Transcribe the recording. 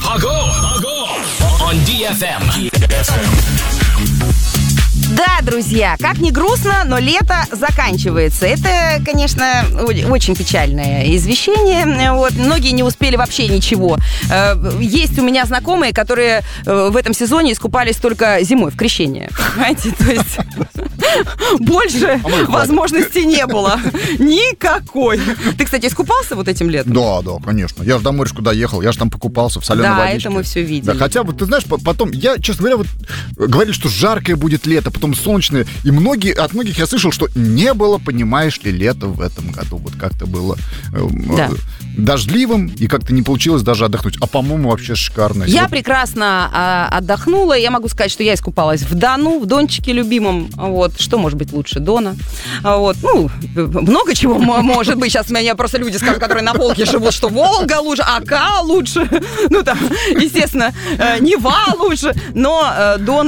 On DFM. Да, друзья, как ни грустно, но лето заканчивается. Это, конечно, очень печальное извещение. Вот. Многие не успели вообще ничего. Есть у меня знакомые, которые в этом сезоне искупались только зимой в крещение. Понимаете? То есть больше возможностей не было. Никакой. Ты, кстати, искупался вот этим летом? Да, конечно. Я же до моря куда ехал, я же там покупался в соленой водичке. Да, это мы все видели. Да, хотя бы, ты знаешь, потом, я, честно говоря, говорили, что жаркое будет лето, потом солнечное, и от многих я слышал, что не было, понимаешь ли, лета в этом году. Вот как-то было дождливым, и как-то не получилось даже отдохнуть. А, по-моему, вообще шикарно. Я прекрасно отдохнула. Я могу сказать, что я искупалась в Дону, в Дончике любимом. Вот. Что может быть лучше Дона? Вот. Ну, много чего может быть. Сейчас меня просто люди скажут, которые на Волге живут, что Волга лучше, Ока лучше. Ну, там, естественно, Нева лучше. Но Дон